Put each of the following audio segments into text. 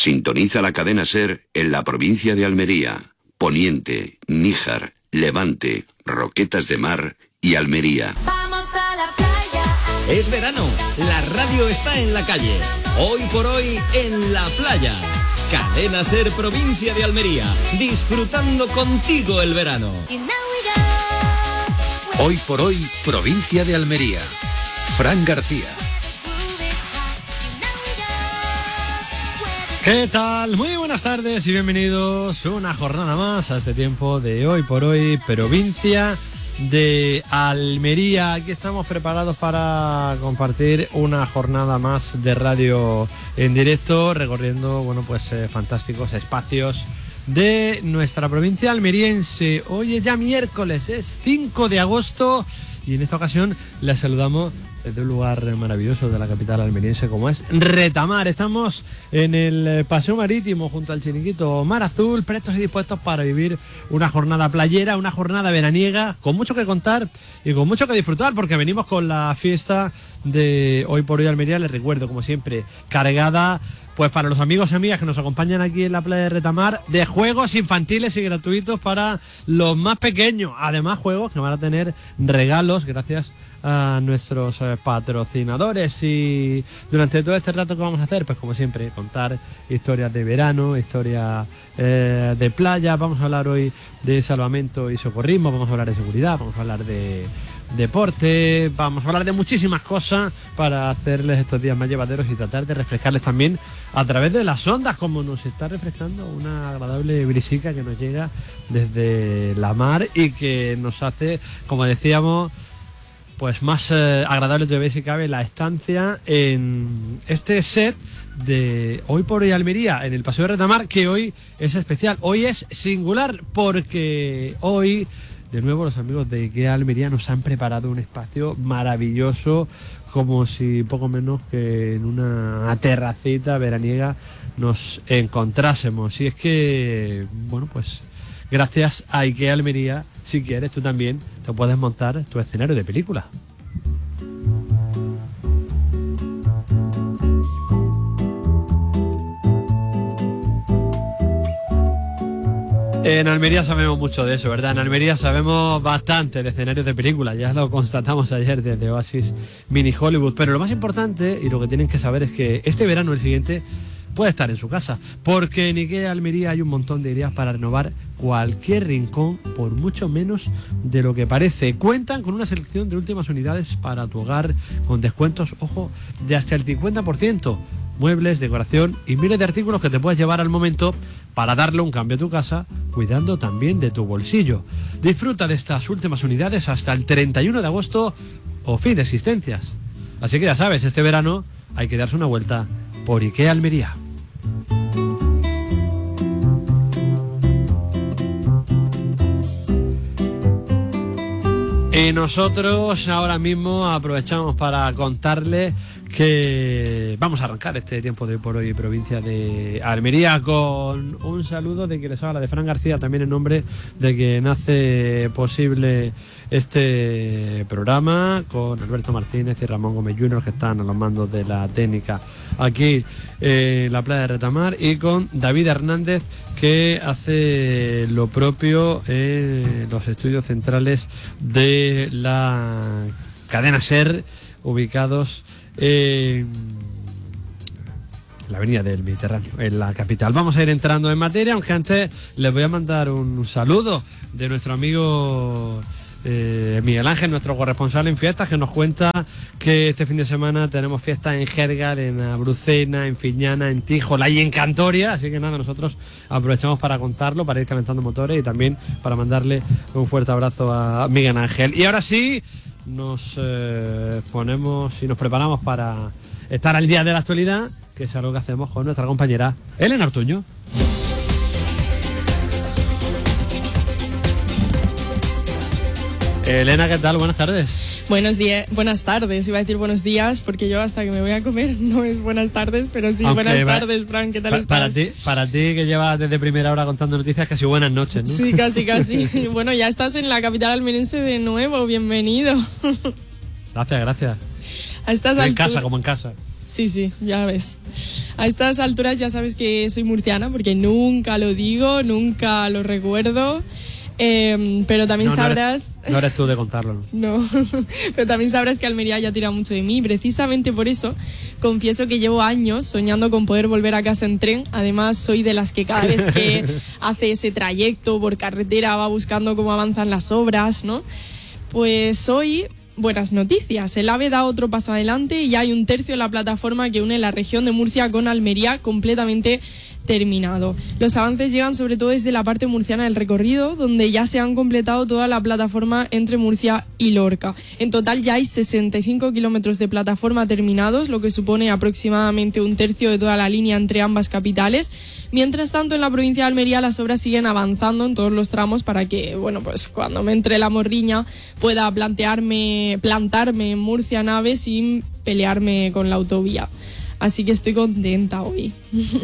Sintoniza la cadena SER en la provincia de Almería, Poniente, Níjar, Levante, Roquetas de Mar y Almería. Vamos a la playa. Es verano, la radio está en la calle. Hoy por hoy en la playa. Cadena SER provincia de Almería, disfrutando contigo el verano. Hoy por hoy provincia de Almería. Fran García. ¿Qué tal? Muy buenas tardes y bienvenidos una jornada más a este tiempo de Hoy por Hoy, provincia de Almería. Aquí estamos preparados para compartir una jornada más de radio en directo, recorriendo, fantásticos espacios de nuestra provincia almeriense. Hoy es ya miércoles, es 5 de agosto y en esta ocasión les saludamos desde un lugar maravilloso de la capital almeriense como es Retamar. Estamos en el paseo marítimo junto al chiringuito Mar Azul, prestos y dispuestos para vivir una jornada playera, una jornada veraniega, con mucho que contar y con mucho que disfrutar, porque venimos con la fiesta de Hoy por Hoy Almería, les recuerdo, como siempre, cargada pues para los amigos y amigas que nos acompañan aquí en la playa de Retamar, de juegos infantiles y gratuitos para los más pequeños. Además, juegos que van a tener regalos gracias a nuestros patrocinadores. Y durante todo este rato que vamos a hacer, pues como siempre, contar historias de verano, historias de playa. Vamos a hablar hoy de salvamento y socorrismo, vamos a hablar de seguridad, vamos a hablar de deporte, vamos a hablar de muchísimas cosas para hacerles estos días más llevaderos y tratar de refrescarles también a través de las ondas, como nos está refrescando una agradable brisica que nos llega desde la mar y que nos hace, como decíamos, pues más agradable todavía si cabe la estancia en este set de Hoy por Hoy Almería en el Paseo de Retamar, que hoy es especial, hoy es singular, porque hoy de nuevo los amigos de IKEA Almería nos han preparado un espacio maravilloso, como si poco menos que en una terracita veraniega nos encontrásemos. Y es que, gracias a IKEA Almería, si quieres tú también te puedes montar tu escenario de película. En Almería sabemos mucho de eso, ¿verdad? En Almería sabemos bastante de escenarios de películas, ya lo constatamos ayer desde Oasis Mini Hollywood. Pero lo más importante y lo que tienen que saber es que este verano o el siguiente puede estar en su casa, porque en IKEA Almería hay un montón de ideas para renovar cualquier rincón por mucho menos de lo que parece. Cuentan con una selección de últimas unidades para tu hogar, con descuentos, ojo, de hasta el 50%. Muebles, decoración y miles de artículos que te puedes llevar al momento para darle un cambio a tu casa, cuidando también de tu bolsillo. Disfruta de estas últimas unidades hasta el 31 de agosto o fin de existencias. Así que ya sabes, este verano hay que darse una vuelta por IKEA Almería. Y nosotros ahora mismo aprovechamos para contarles que vamos a arrancar este tiempo de Hoy por Hoy provincia de Almería con un saludo de quien les habla, de Fran García, también en nombre de quien hace posible este programa, con Alberto Martínez y Ramón Gómez Jr., que están a los mandos de la técnica aquí en la playa de Retamar, y con David Hernández, que hace lo propio en los estudios centrales de la cadena SER, ubicados en la avenida del Mediterráneo, en la capital. Vamos a ir entrando en materia, aunque antes les voy a mandar un saludo de nuestro amigo Miguel Ángel, nuestro corresponsal en fiestas, que nos cuenta que este fin de semana tenemos fiestas en Jergar, en Abrucena, en Fiñana, en Tíjola y en Cantoria. Así que nada, nosotros aprovechamos para contarlo, para ir calentando motores y también para mandarle un fuerte abrazo a Miguel Ángel. Y ahora sí, nos ponemos y nos preparamos para estar al día de la actualidad, que es algo que hacemos con nuestra compañera Elena Ortuño. Elena, ¿qué tal? Buenas tardes. Buenos días, buenas tardes, iba a decir buenos días, porque yo hasta que me voy a comer no es buenas tardes, pero sí, buenas tardes, Fran, ¿qué tal estás? Para ti que llevas desde primera hora contando noticias, casi buenas noches, ¿no? Sí, casi. Bueno, ya estás en la capital almeriense de nuevo, bienvenido. Gracias. A estas en casa, como en casa. Sí, ya ves. A estas alturas ya sabes que soy murciana porque nunca lo digo, nunca lo recuerdo. Pero también sabrás... No eres tú de contarlo. No, pero también sabrás que Almería ya tira mucho de mí. Precisamente por eso confieso que llevo años soñando con poder volver a casa en tren. Además, soy de las que cada vez que hace ese trayecto por carretera va buscando cómo avanzan las obras, ¿no? Pues hoy... buenas noticias, el AVE da otro paso adelante y ya hay 1/3 de la plataforma que une la región de Murcia con Almería completamente terminado. Los avances llegan sobre todo desde la parte murciana del recorrido, donde ya se han completado toda la plataforma entre Murcia y Lorca. En total ya hay 65 kilómetros de plataforma terminados, lo que supone aproximadamente 1/3 de toda la línea entre ambas capitales. Mientras tanto, en la provincia de Almería las obras siguen avanzando en todos los tramos para que, bueno, pues cuando me entre la morriña pueda plantarme en Murcia nave sin pelearme con la autovía. Así que estoy contenta hoy.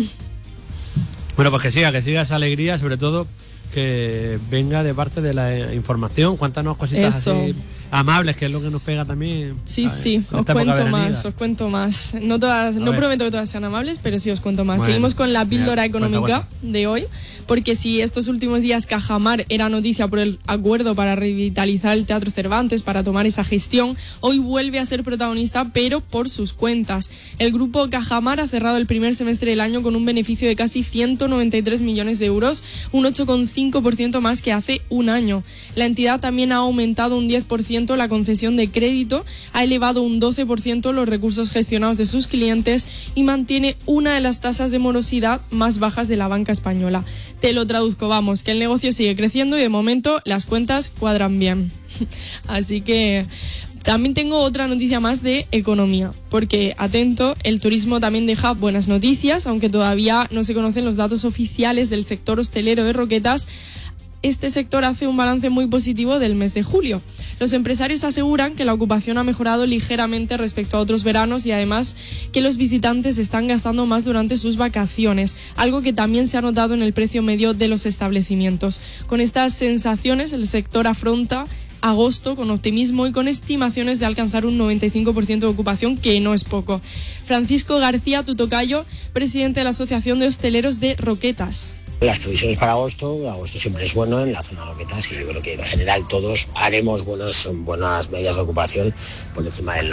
Bueno, pues que siga esa alegría, sobre todo que venga de parte de la información. Cuéntanos cositas así amables, que es lo que nos pega también. Sí, os cuento más. No prometo que todas sean amables, pero sí os cuento más. Bueno, seguimos con la píldora económica de hoy, porque si estos últimos días Cajamar era noticia por el acuerdo para revitalizar el Teatro Cervantes, para tomar esa gestión, hoy vuelve a ser protagonista, pero por sus cuentas. El grupo Cajamar ha cerrado el primer semestre del año con un beneficio de casi 193 millones de euros, un 8,5% más que hace un año. La entidad también ha aumentado un 10% la concesión de crédito, ha elevado un 12% los recursos gestionados de sus clientes y mantiene una de las tasas de morosidad más bajas de la banca española. Te lo traduzco, vamos, que el negocio sigue creciendo y de momento las cuentas cuadran bien. Así que también tengo otra noticia más de economía, porque, atento, el turismo también deja buenas noticias, aunque todavía no se conocen los datos oficiales del sector hostelero de Roquetas. Este sector hace un balance muy positivo del mes de julio. Los empresarios aseguran que la ocupación ha mejorado ligeramente respecto a otros veranos y además que los visitantes están gastando más durante sus vacaciones, algo que también se ha notado en el precio medio de los establecimientos. Con estas sensaciones, el sector afronta agosto con optimismo y con estimaciones de alcanzar un 95% de ocupación, que no es poco. Francisco García, tu tocayo, presidente de la Asociación de Hosteleros de Roquetas. Las previsiones para agosto siempre es bueno en la zona de Roquetas y yo creo que en general todos haremos buenas medidas de ocupación por encima del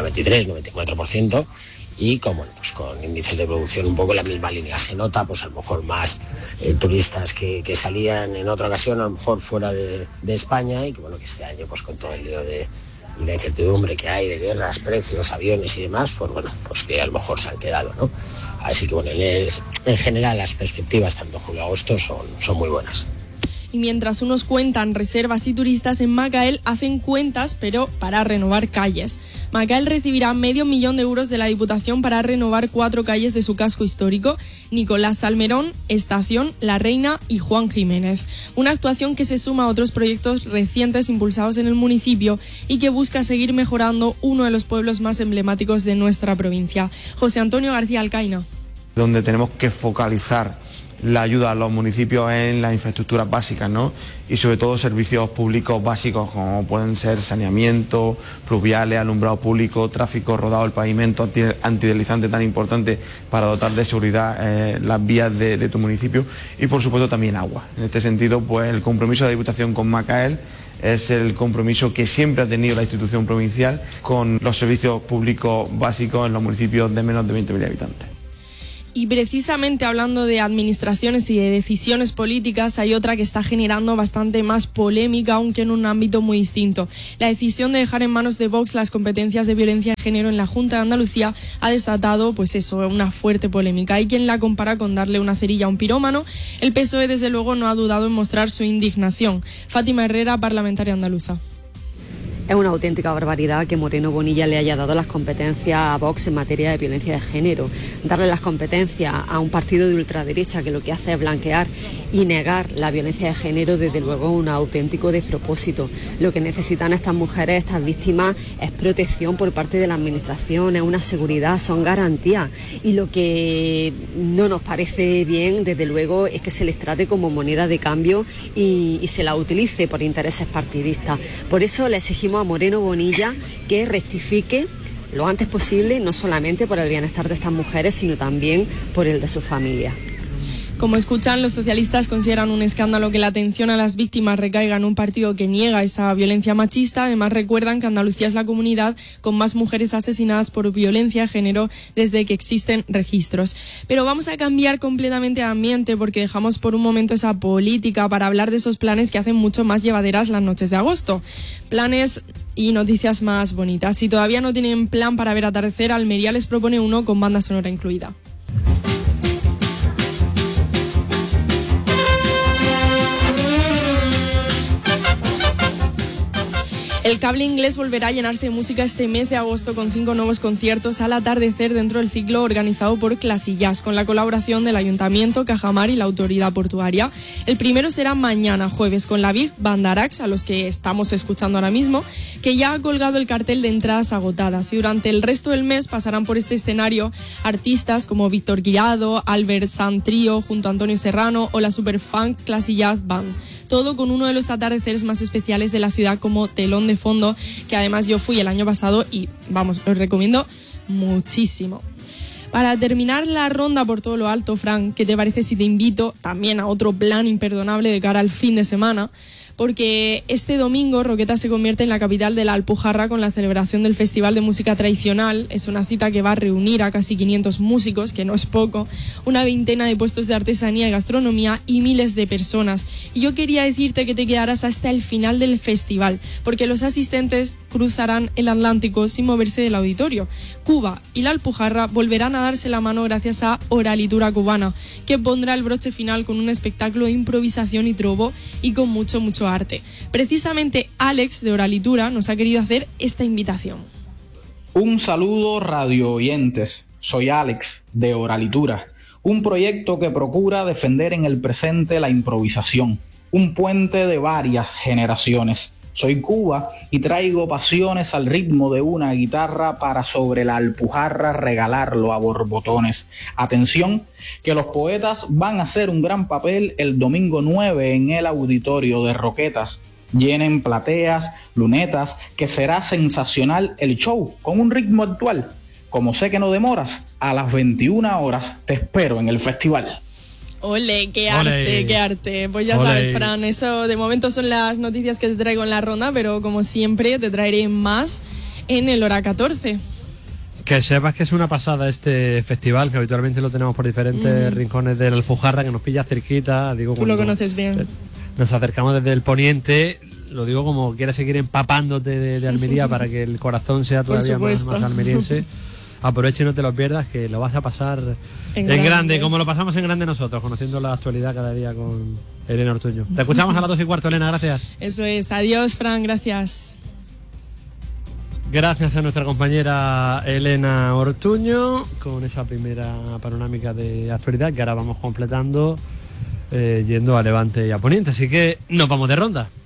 93-94% y con índices de producción un poco en la misma línea. Se nota pues a lo mejor más turistas que salían en otra ocasión, a lo mejor fuera de España y que que este año pues con todo el lío y la incertidumbre que hay de guerras, precios, aviones y demás, pues que a lo mejor se han quedado, ¿no? Así que en general las perspectivas tanto julio-agosto son muy buenas. Y mientras unos cuentan reservas y turistas, en Macael hacen cuentas, pero para renovar calles. Macael recibirá 500.000 euros de la Diputación para renovar 4 calles de su casco histórico: Nicolás Salmerón, Estación, La Reina y Juan Jiménez. Una actuación que se suma a otros proyectos recientes impulsados en el municipio y que busca seguir mejorando uno de los pueblos más emblemáticos de nuestra provincia. José Antonio García Alcaina. Donde tenemos que focalizar la ayuda a los municipios en las infraestructuras básicas, ¿no? Y sobre todo servicios públicos básicos como pueden ser saneamiento, pluviales, alumbrado público, tráfico rodado, el pavimento antideslizante tan importante para dotar de seguridad las vías de tu municipio y por supuesto también agua. En este sentido, pues el compromiso de la Diputación con Macael es el compromiso que siempre ha tenido la institución provincial con los servicios públicos básicos en los municipios de menos de 20.000 habitantes. Y precisamente hablando de administraciones y de decisiones políticas, hay otra que está generando bastante más polémica, aunque en un ámbito muy distinto. La decisión de dejar en manos de Vox las competencias de violencia de género en la Junta de Andalucía ha desatado, una fuerte polémica. Hay quien la compara con darle una cerilla a un pirómano. El PSOE, desde luego, no ha dudado en mostrar su indignación. Fátima Herrera, parlamentaria andaluza. Es una auténtica barbaridad que Moreno Bonilla le haya dado las competencias a Vox en materia de violencia de género. Darle las competencias a un partido de ultraderecha que lo que hace es blanquear y negar la violencia de género, desde luego un auténtico despropósito. Lo que necesitan estas mujeres, estas víctimas, es protección por parte de la administración, es una seguridad, son garantías. Y lo que no nos parece bien, desde luego, es que se les trate como moneda de cambio y se la utilice por intereses partidistas. Por eso le exigimos a Moreno Bonilla que rectifique lo antes posible, no solamente por el bienestar de estas mujeres, sino también por el de sus familias. Como escuchan, los socialistas consideran un escándalo que la atención a las víctimas recaiga en un partido que niega esa violencia machista. Además, recuerdan que Andalucía es la comunidad con más mujeres asesinadas por violencia de género desde que existen registros. Pero vamos a cambiar completamente de ambiente porque dejamos por un momento esa política para hablar de esos planes que hacen mucho más llevaderas las noches de agosto. Planes y noticias más bonitas. Si todavía no tienen plan para ver atardecer, Almería les propone uno con banda sonora incluida. El Cable Inglés volverá a llenarse de música este mes de agosto con 5 nuevos conciertos al atardecer dentro del ciclo organizado por Clasillas, con la colaboración del Ayuntamiento, Cajamar y la Autoridad Portuaria. El primero será mañana, jueves, con la Big Band Arax, a los que estamos escuchando ahora mismo, que ya ha colgado el cartel de entradas agotadas. Y durante el resto del mes pasarán por este escenario artistas como Víctor Guirado, Albert Sant Trio, junto a Antonio Serrano o la Superfunk Clasillas Band. Todo con uno de los atardeceres más especiales de la ciudad como telón de fondo, que además yo fui el año pasado y vamos, os recomiendo muchísimo. Para terminar la ronda por todo lo alto, Fran, ¿qué te parece si te invito también a otro plan imperdonable de cara al fin de semana? Porque este domingo Roquetas se convierte en la capital de la Alpujarra con la celebración del Festival de Música Tradicional. Es una cita que va a reunir a casi 500 músicos, que no es poco, una veintena de puestos de artesanía y gastronomía y miles de personas. Y yo quería decirte que te quedaras hasta el final del festival, porque los asistentes cruzarán el Atlántico sin moverse del auditorio. Cuba y la Alpujarra volverán a darse la mano gracias a Oralitura Cubana, que pondrá el broche final con un espectáculo de improvisación y trobo y con mucho arte. Precisamente Alex de Oralitura nos ha querido hacer esta invitación. Un saludo radio oyentes, soy Alex de Oralitura, un proyecto que procura defender en el presente la improvisación, un puente de varias generaciones. Soy Cuba y traigo pasiones al ritmo de una guitarra para sobre la Alpujarra regalarlo a borbotones. Atención, que los poetas van a hacer un gran papel el domingo 9 en el auditorio de Roquetas. Llenen plateas, lunetas, que será sensacional el show con un ritmo actual. Como sé que no demoras, a las 21 horas te espero en el festival. Ole, qué arte, qué arte. Pues ya sabes, Fran, eso de momento son las noticias que te traigo en la ronda, pero como siempre te traeré más en el hora 14. Que sepas que es una pasada este festival, que habitualmente lo tenemos por diferentes rincones de la Alpujarra, que nos pilla cerquita. Digo, tú lo conoces bien. Nos acercamos desde el poniente, lo digo como quieres seguir empapándote de Almería para que el corazón sea todavía más almeriense. Aprovecha y no te lo pierdas, que lo vas a pasar en grande, como lo pasamos en grande nosotros, conociendo la actualidad cada día con Elena Ortuño. Te escuchamos a las 2:15, Elena, gracias. Eso es, adiós, Fran, gracias. Gracias a nuestra compañera Elena Ortuño con esa primera panorámica de actualidad que ahora vamos completando yendo a Levante y a Poniente, así que nos vamos de ronda.